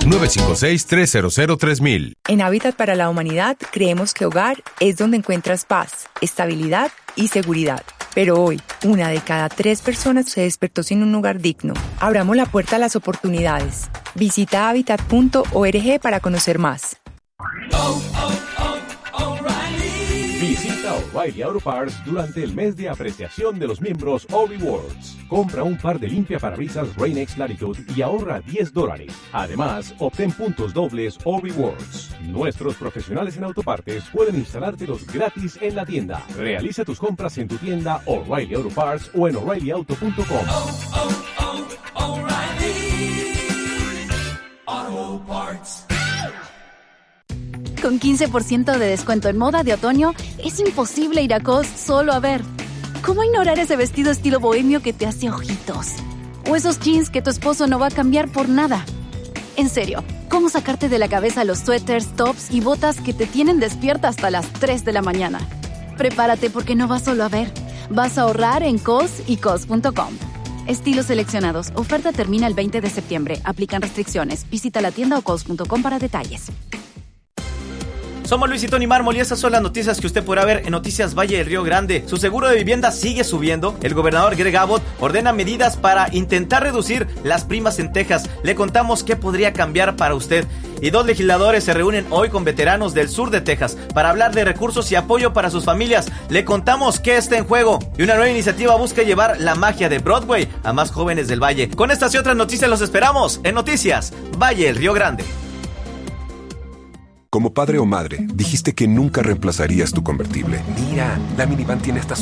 956-300-3000. En Hábitat para la Humanidad creemos que hogar es donde encuentras paz, estabilidad y seguridad. Pero hoy, 1 de cada 3 personas se despertó sin un hogar digno. Abramos la puerta a las oportunidades. Visita habitat.org para conocer más. Visita O'Reilly Auto Parts durante el mes de apreciación de los miembros O-Rewards. Compra un par de limpiaparabrisas Rain-X Latitude y ahorra $10. Además, obtén puntos dobles O-Rewards. Nuestros profesionales en autopartes pueden instalártelos gratis en la tienda. Realiza tus compras en tu tienda O'Reilly Auto Parts o en O'ReillyAuto.com. O'Reilly Auto Parts. Con 15% de descuento en moda de otoño, es imposible ir a Cos solo a ver. ¿Cómo ignorar ese vestido estilo bohemio que te hace ojitos? O esos jeans que tu esposo no va a cambiar por nada. En serio, ¿cómo sacarte de la cabeza los suéteres, tops y botas que te tienen despierta hasta las 3 de la mañana? Prepárate porque no vas solo a ver. Vas a ahorrar en Cos y Cos.com. Estilos seleccionados. Oferta termina el 20 de septiembre. Aplican restricciones. Visita la tienda o Cos.com para detalles. Somos Luis y Tony Mármol y estas son las noticias que usted podrá ver en Noticias Valle del Río Grande. Su seguro de vivienda sigue subiendo. El gobernador Greg Abbott ordena medidas para intentar reducir las primas en Texas. Le contamos qué podría cambiar para usted. Y 2 legisladores se reúnen hoy con veteranos del sur de Texas para hablar de recursos y apoyo para sus familias. Le contamos qué está en juego. Y una nueva iniciativa busca llevar la magia de Broadway a más jóvenes del Valle. Con estas y otras noticias los esperamos en Noticias Valle del Río Grande. Como padre o madre, dijiste que nunca reemplazarías tu convertible. Mira, la minivan tiene esta